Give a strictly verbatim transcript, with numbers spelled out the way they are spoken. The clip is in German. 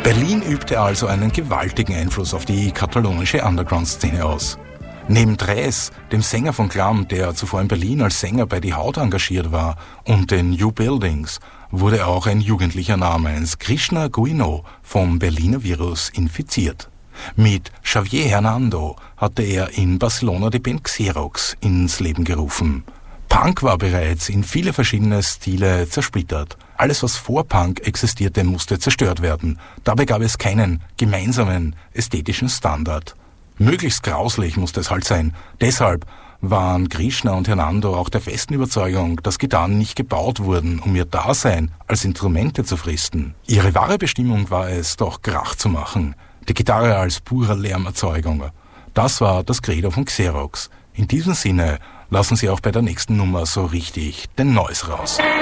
Berlin übte also einen gewaltigen Einfluss auf die katalonische Underground-Szene aus. Neben Tres, dem Sänger von Glam, der zuvor in Berlin als Sänger bei Die Haut engagiert war, und den New Buildings, wurde auch ein Jugendlicher namens Krishna Guino vom Berliner Virus infiziert. Mit Xavier Hernando hatte er in Barcelona die Band Xerox ins Leben gerufen. Punk war bereits in viele verschiedene Stile zersplittert. Alles, was vor Punk existierte, musste zerstört werden. Dabei gab es keinen gemeinsamen ästhetischen Standard. Möglichst grauslich musste es halt sein. Deshalb waren Krishna und Hernando auch der festen Überzeugung, dass Gitarren nicht gebaut wurden, um ihr Dasein als Instrumente zu fristen. Ihre wahre Bestimmung war es, doch Krach zu machen. Die Gitarre als pure Lärmerzeugung. Das war das Credo von Xerox. In diesem Sinne lassen Sie auch bei der nächsten Nummer so richtig den Noise raus.